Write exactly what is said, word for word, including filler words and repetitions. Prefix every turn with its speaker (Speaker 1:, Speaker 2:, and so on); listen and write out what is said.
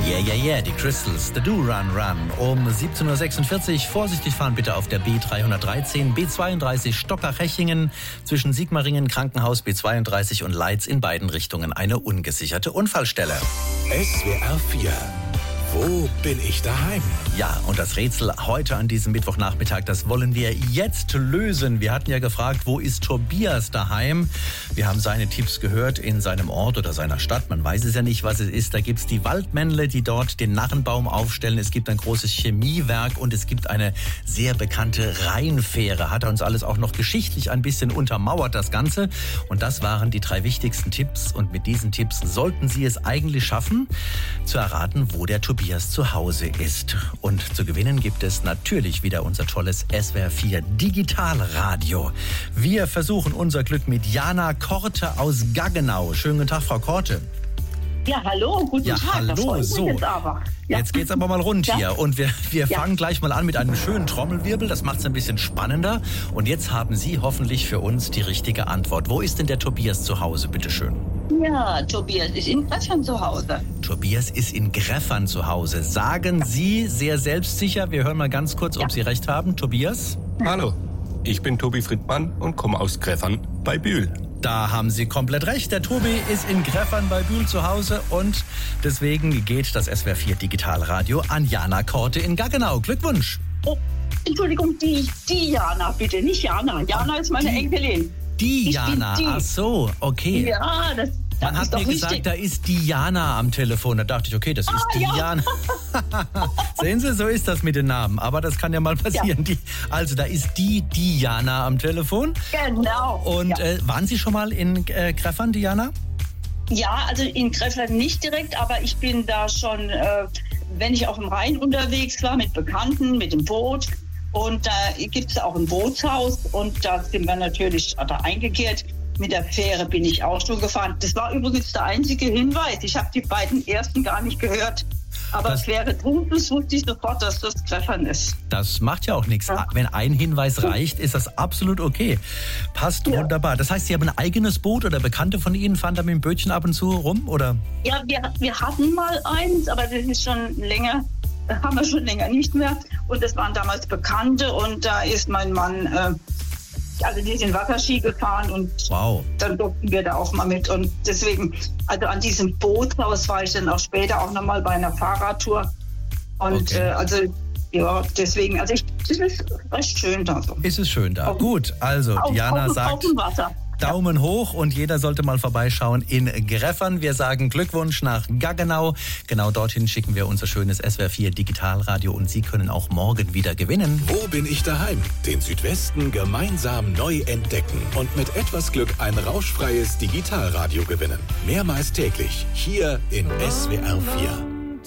Speaker 1: Yeah, yeah, yeah, die Crystals, The Do Run Run. Um siebzehn Uhr sechsundvierzig, vorsichtig fahren bitte auf der B dreihundertdreizehn, B zweiunddreißig Stockach-Hechingen, zwischen Sigmaringen, Krankenhaus, B zweiunddreißig und Leitz in beiden Richtungen eine ungesicherte Unfallstelle.
Speaker 2: S W R vier. Wo bin ich daheim?
Speaker 1: Ja, und das Rätsel heute an diesem Mittwochnachmittag, das wollen wir jetzt lösen. Wir hatten ja gefragt, wo ist Tobias daheim? Wir haben seine Tipps gehört in seinem Ort oder seiner Stadt. Man weiß es ja nicht, was es ist. Da gibt es die Waldmännle, die dort den Narrenbaum aufstellen. Es gibt ein großes Chemiewerk und es gibt eine sehr bekannte Rheinfähre. Hat er uns alles auch noch geschichtlich ein bisschen untermauert, das Ganze. Und das waren die drei wichtigsten Tipps. Und mit diesen Tipps sollten Sie es eigentlich schaffen, zu erraten, wo der Tobias zu Hause ist. Und zu gewinnen gibt es natürlich wieder unser tolles S W R vier Digitalradio. Wir versuchen unser Glück mit Jana Korte aus Gaggenau. Schönen guten Tag, Frau Korte.
Speaker 3: Ja, hallo, guten
Speaker 1: ja,
Speaker 3: Tag.
Speaker 1: Hallo, so.
Speaker 3: Jetzt, aber. Ja.
Speaker 1: Jetzt geht's aber mal rund
Speaker 3: ja.
Speaker 1: hier. Und wir, wir
Speaker 3: ja.
Speaker 1: fangen gleich mal an mit einem schönen Trommelwirbel. Das macht's ein bisschen spannender. Und jetzt haben Sie hoffentlich für uns die richtige Antwort. Wo ist denn der Tobias zu Hause, bitteschön?
Speaker 3: Ja, Tobias ist in Greffern zu Hause.
Speaker 1: Tobias ist in Greffern zu Hause. Sagen ja. Sie sehr selbstsicher. Wir hören mal ganz kurz, ja. ob Sie recht haben. Tobias?
Speaker 4: Hallo, ich bin Tobi Friedmann und komme aus Greffern bei Bühl.
Speaker 1: Da haben Sie komplett recht. Der Tobi ist in Greffern bei Bühl zu Hause und deswegen geht das S W R vier Digitalradio an Jana Korte in Gaggenau. Glückwunsch.
Speaker 3: Oh, Entschuldigung, die, die Jana, bitte, nicht Jana. Jana ist meine
Speaker 1: die,
Speaker 3: Enkelin.
Speaker 1: Die ich Jana, die. Ach so, okay.
Speaker 3: Ja, das, das
Speaker 1: Man hat
Speaker 3: ist
Speaker 1: mir
Speaker 3: doch
Speaker 1: gesagt,
Speaker 3: richtig.
Speaker 1: da ist Diana am Telefon. Da dachte ich, okay, das ist
Speaker 3: ah,
Speaker 1: Diana. Ja. Sehen Sie, so ist das mit den Namen. Aber das kann ja mal passieren. Ja. Die, also da ist die Diana am Telefon.
Speaker 3: Genau.
Speaker 1: Und
Speaker 3: ja.
Speaker 1: äh, waren Sie schon mal in äh, Greffern, Diana?
Speaker 3: Ja, also in Greffern nicht direkt, aber ich bin da schon, äh, wenn ich auf dem Rhein unterwegs war, mit Bekannten, mit dem Boot. Und da gibt es auch ein Bootshaus und da sind wir natürlich da eingekehrt. Mit der Fähre bin ich auch schon gefahren. Das war übrigens der einzige Hinweis. Ich habe die beiden ersten gar nicht gehört. Aber das Fähre Trubus wusste ich sofort, dass das Greffern ist.
Speaker 1: Das macht ja auch nichts. Ja. Wenn ein Hinweis reicht, ist das absolut okay. Passt ja. wunderbar. Das heißt, Sie haben ein eigenes Boot oder Bekannte von Ihnen fahren da mit dem Bötchen ab und zu rum, oder?
Speaker 3: Ja, wir, wir hatten mal eins, aber das ist schon länger. Haben wir schon länger nicht mehr. Und das waren damals Bekannte und da ist mein Mann, äh, also die sind Wasserski gefahren und
Speaker 1: wow.
Speaker 3: dann durften wir da auch mal mit. Und deswegen, also an diesem Bootshaus war ich dann auch später auch nochmal bei einer Fahrradtour. Und okay. äh, also ja, deswegen, also ich, das ist recht schön da. So.
Speaker 1: Ist es schön da. Auf, Gut, also
Speaker 3: auf,
Speaker 1: Diana
Speaker 3: auf,
Speaker 1: sagt...
Speaker 3: Auf dem Wasser.
Speaker 1: Daumen hoch und jeder sollte mal vorbeischauen in Greffern. Wir sagen Glückwunsch nach Gaggenau. Genau dorthin schicken wir unser schönes S W R vier Digitalradio und Sie können auch morgen wieder gewinnen.
Speaker 2: Wo bin ich daheim? Den Südwesten gemeinsam neu entdecken und mit etwas Glück ein rauschfreies Digitalradio gewinnen. Mehrmals täglich hier in S W R vier.